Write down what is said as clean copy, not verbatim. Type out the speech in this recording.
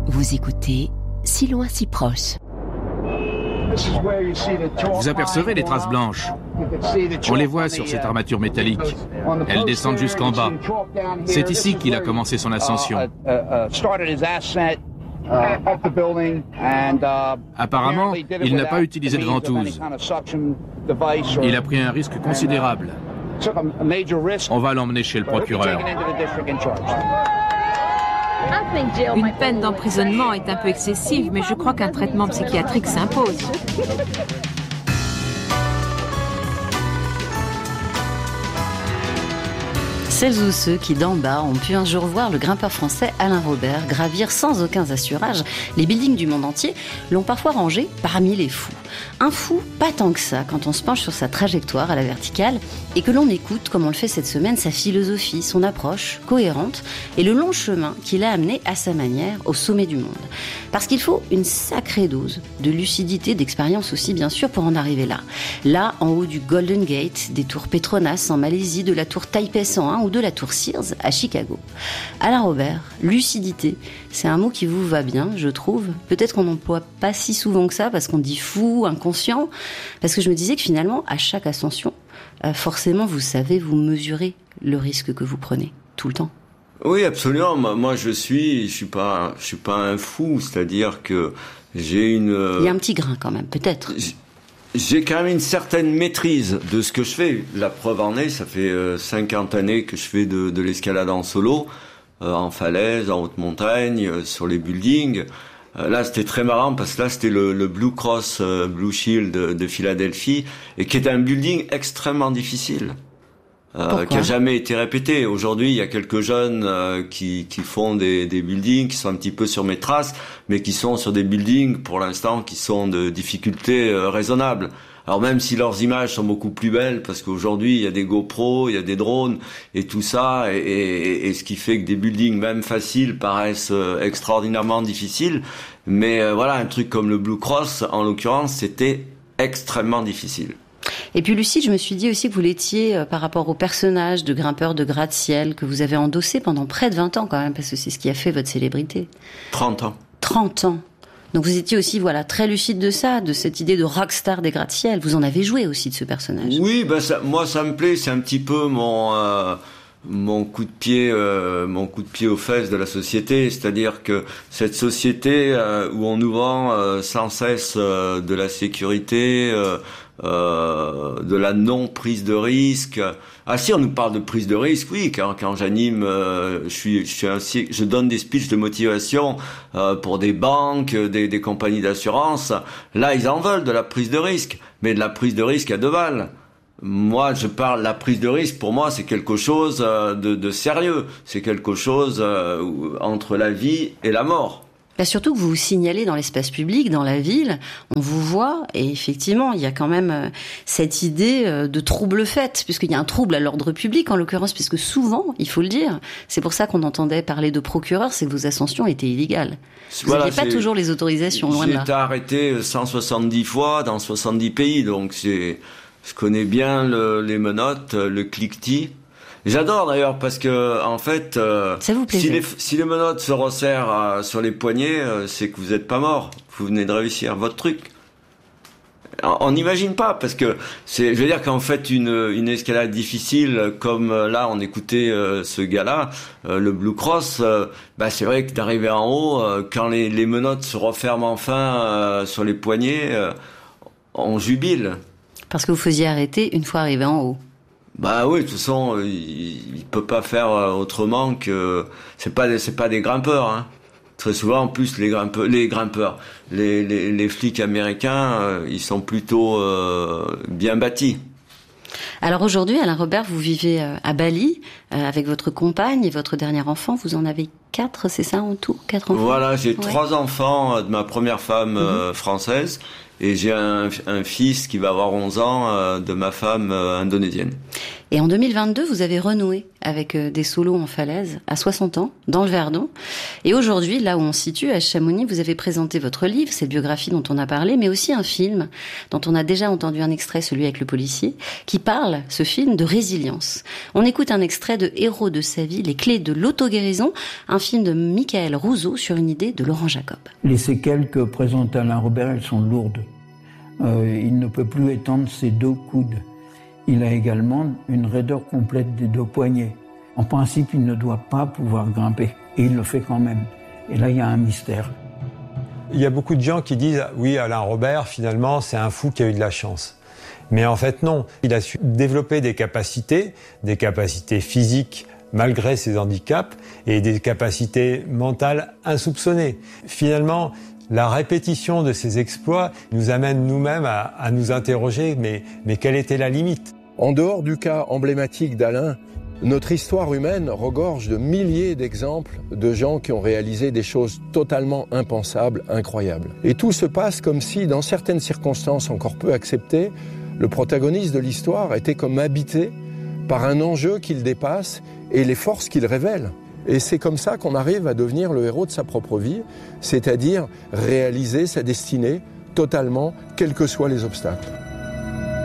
Vous écoutez Si loin si proche. Vous apercevez les traces blanches. On les voit sur cette armature métallique. Elles descendent jusqu'en bas. C'est ici qu'il a commencé son ascension. Apparemment, il n'a pas utilisé de ventouse. Il a pris un risque considérable. On va l'emmener chez le procureur. Une peine d'emprisonnement est un peu excessive, mais je crois qu'un traitement psychiatrique s'impose. Celles ou ceux qui d'en bas ont pu un jour voir le grimpeur français Alain Robert gravir sans aucun assurage les buildings du monde entier l'ont parfois rangé parmi les fous. Un fou, pas tant que ça, quand on se penche sur sa trajectoire à la verticale et que l'on écoute, comme on le fait cette semaine, sa philosophie, son approche cohérente et le long chemin qu'il a amené à sa manière au sommet du monde. Parce qu'il faut une sacrée dose de lucidité, d'expérience aussi bien sûr pour en arriver là. Là, en haut du Golden Gate, des tours Petronas en Malaisie, de la tour Taipei 101 ou de la tour Sears à Chicago. Alain Robert, lucidité, c'est un mot qui vous va bien, je trouve. Peut-être qu'on n'emploie pas si souvent que ça parce qu'on dit fou, inconscient, parce que je me disais que finalement, à chaque ascension, forcément, vous savez, vous mesurez le risque que vous prenez tout le temps. Oui, absolument. Moi, je suis pas un fou, c'est-à-dire que j'ai une. Il y a un petit grain quand même, peut-être. J'ai quand même une certaine maîtrise de ce que je fais. La preuve en est, ça fait 50 années que je fais de l'escalade en solo, en falaise, en haute montagne, sur les buildings. Là, c'était très marrant parce que là, c'était le Blue Cross Blue Shield de Philadelphie et qui est un building extrêmement difficile. Qui a jamais été répété. Aujourd'hui, il y a quelques jeunes qui font des buildings qui sont un petit peu sur mes traces, mais qui sont sur des buildings pour l'instant qui sont de difficultés raisonnables. Alors même si leurs images sont beaucoup plus belles, parce qu'aujourd'hui il y a des GoPro, il y a des drones et tout ça, et ce qui fait que des buildings même faciles paraissent extraordinairement difficiles. Mais voilà, un truc comme le Blue Cross, en l'occurrence, c'était extrêmement difficile. Et puis Lucie, je me suis dit aussi que vous l'étiez par rapport au personnage de grimpeur de gratte-ciel que vous avez endossé pendant près de 20 ans quand même, parce que c'est ce qui a fait votre célébrité. 30 ans. 30 ans. Donc vous étiez aussi très lucide de ça, de cette idée de rockstar des gratte-ciel. Vous en avez joué aussi de ce personnage. Oui, moi ça me plaît, c'est un petit peu mon coup de pied aux fesses de la société, c'est-à-dire que cette société où on nous vend sans cesse de la sécurité, de la non prise de risque. Ah si, on nous parle de prise de risque, oui, quand j'anime, je donne des speeches de motivation pour des banques, des compagnies d'assurance. Là, ils en veulent de la prise de risque, mais de la prise de risque à 2 balles. Moi, la prise de risque, pour moi, c'est quelque chose de sérieux. C'est quelque chose entre la vie et la mort. Surtout que vous vous signalez dans l'espace public, dans la ville, on vous voit, et effectivement, il y a quand même cette idée de trouble fait, puisqu'il y a un trouble à l'ordre public, en l'occurrence, puisque souvent, il faut le dire, c'est pour ça qu'on entendait parler de procureur, c'est que vos ascensions étaient illégales. Vous n'aviez pas toujours les autorisations, loin de là. J'ai été arrêté 170 fois dans 70 pays, donc je connais bien les menottes, le cliquetis. J'adore d'ailleurs parce que en fait, ça vous plaisait. Si les menottes se resserrent sur les poignets, c'est que vous êtes pas mort. Vous venez de réussir votre truc. On n'imagine pas parce que je veux dire qu'en fait une escalade difficile comme là on écoutait ce gars-là, le Blue Cross, c'est vrai que d'arriver en haut, quand les menottes se referment enfin sur les poignets, on jubile. Parce que vous faisiez arrêter une fois arrivé en haut. Bah oui, de toute façon, il peut pas faire autrement que c'est pas des grimpeurs, hein. Très souvent, en plus, les flics américains, ils sont plutôt bien bâtis. Alors aujourd'hui, Alain Robert, vous vivez à Bali avec votre compagne et votre dernier enfant. Vous en avez 4, c'est ça en tout, 4 enfants. Voilà, j'ai 3 enfants de ma première femme française Et j'ai un fils qui va avoir 11 ans de ma femme indonésienne. Et en 2022, vous avez renoué avec des solos en falaise à 60 ans, dans le Verdon. Et aujourd'hui, là où on se situe, à Chamonix, vous avez présenté votre livre, cette biographie dont on a parlé, mais aussi un film dont on a déjà entendu un extrait, celui avec le policier, qui parle, ce film, de résilience. On écoute un extrait de Héros de sa vie, les clés de l'auto-guérison, un film de Michael Rousseau sur une idée de Laurent Jacob. Les séquelles que présente Alain Robert, elles sont lourdes. Il ne peut plus étendre ses 2 coudes. Il a également une raideur complète des 2 poignets. En principe, il ne doit pas pouvoir grimper. Et il le fait quand même. Et là, il y a un mystère. Il y a beaucoup de gens qui disent « Oui, Alain Robert, finalement, c'est un fou qui a eu de la chance ». Mais en fait, non. Il a su développer des capacités physiques malgré ses handicaps et des capacités mentales insoupçonnées. Finalement, la répétition de ces exploits nous amène nous-mêmes à nous interroger, mais quelle était la limite ? En dehors du cas emblématique d'Alain, notre histoire humaine regorge de milliers d'exemples de gens qui ont réalisé des choses totalement impensables, incroyables. Et tout se passe comme si, dans certaines circonstances encore peu acceptées, le protagoniste de l'histoire était comme habité par un enjeu qu'il dépasse et les forces qu'il révèle. Et c'est comme ça qu'on arrive à devenir le héros de sa propre vie, c'est-à-dire réaliser sa destinée totalement, quels que soient les obstacles.